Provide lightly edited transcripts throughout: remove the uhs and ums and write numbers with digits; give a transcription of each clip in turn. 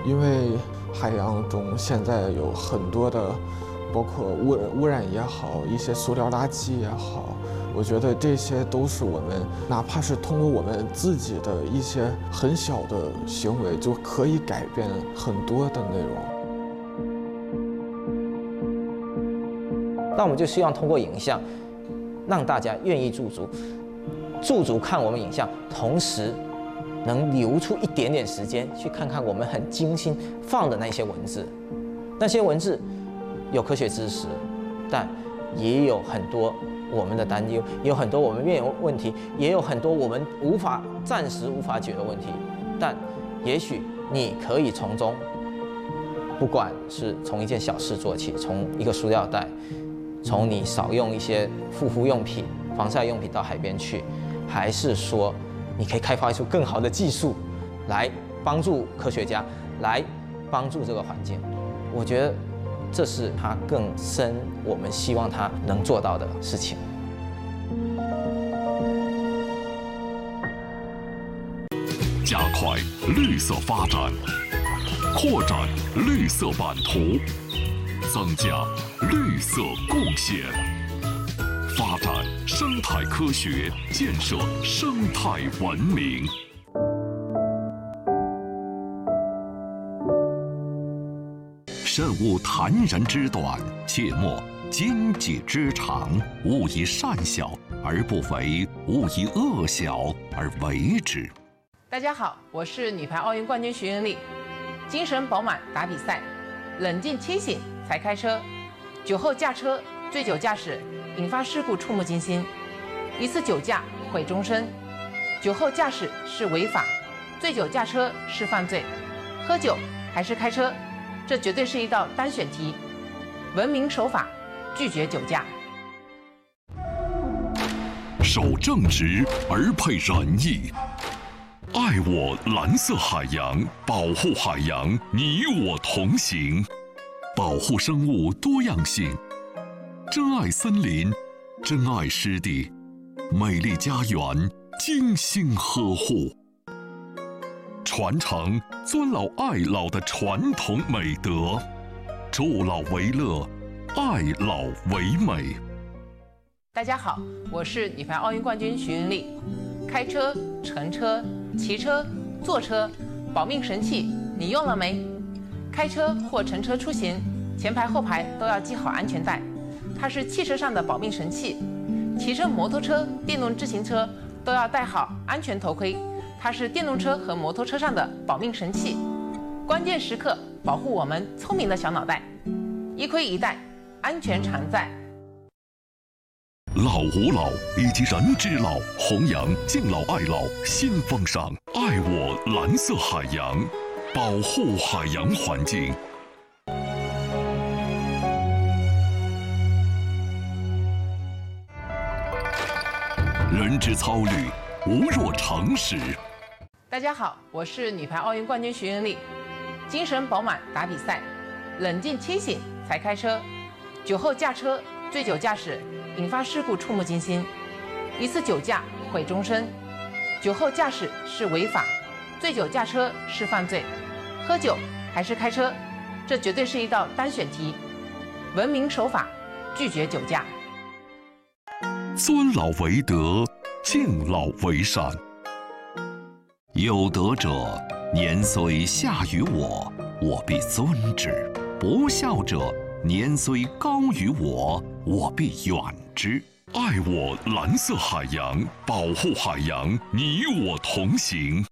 因为海洋中现在有很多的，包括污染也好，一些塑料垃圾也好，我觉得这些都是我们哪怕是通过我们自己的一些很小的行为，就可以改变很多的内容。 那我们就希望通过影像，让大家愿意驻足看我们影像，同时能留出一点点时间去看看我们很精心放的那些文字。那些文字有科学知识，但也有很多我们的担忧，也有很多我们面临问题，也有很多我们暂时无法解决的问题。但也许你可以从中，不管是从一件小事做起，从一个塑料袋，从你少用一些护肤用品、防晒用品到海边去，还是说你可以开发出更好的技术，来帮助科学家，来帮助这个环境。我觉得这是他更深，我们希望他能做到的事情。 加快绿色发展，扩展绿色版图，增加绿色贡献，发展生态科学，建设生态文明。慎勿谈人之短，切莫奸己之长。勿以善小而不为，勿以恶小而为之。 大家好，我是女排奥运冠军徐云丽。精神饱满打比赛，冷静清醒才开车。酒后驾车、醉酒驾驶引发事故触目惊心，一次酒驾毁终身。酒后驾驶是违法，醉酒驾车是犯罪。喝酒还是开车，这绝对是一道单选题。文明守法，拒绝酒驾。 守正直而配仁义，爱我蓝色海洋，保护海洋，你我同行。保护生物多样性，珍爱森林，珍爱湿地，美丽家园精心呵护，传承尊老爱老的传统美德，助老为乐，爱老为美。 大家好，我是女排奥运冠军徐云丽。开车、乘车、骑车、坐车，保命神器你用了没？开车或乘车出行，前排后排都要系好安全带，它是汽车上的保命神器。骑车、摩托车、电动自行车都要戴好安全头盔，它是电动车和摩托车上的保命神器。关键时刻保护我们聪明的小脑袋，一盔一带，安全常在。 老吾老以及人之老，弘扬敬老爱老新风尚，爱我蓝色海洋，保护海洋环境。人之操履，无若诚实。 大家好，我是女排奥运冠军徐云丽。精神饱满打比赛，冷静清醒才开车。酒后驾车、醉酒驾驶引发事故触目惊心，一次酒驾毁终身。酒后驾驶是违法，醉酒驾车是犯罪。喝酒还是开车，这绝对是一道单选题。文明守法，拒绝酒驾。 尊老为德，敬老为善。有德者，年虽下于我，我必尊之；不孝者，年虽高于我，我必远之。爱我蓝色海洋，保护海洋，你我同行。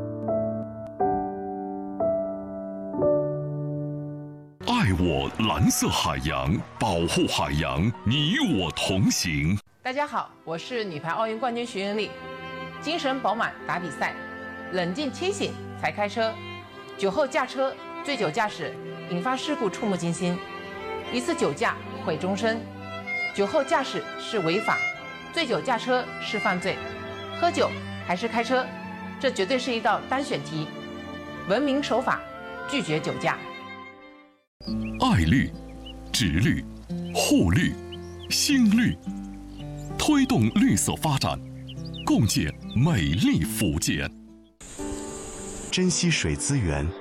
爱我蓝色海洋，保护海洋，你我同行。 大家好，我是女排奥运冠军徐云丽。精神饱满打比赛，冷静清醒才开车。酒后驾车、醉酒驾驶引发事故触目惊心，一次酒驾毁终身。酒后驾驶是违法，醉酒驾车是犯罪。喝酒还是开车，这绝对是一道单选题。文明守法，拒绝酒驾。 爱绿、植绿、护绿、新绿，推动绿色发展，共建美丽福建。 珍惜水资源，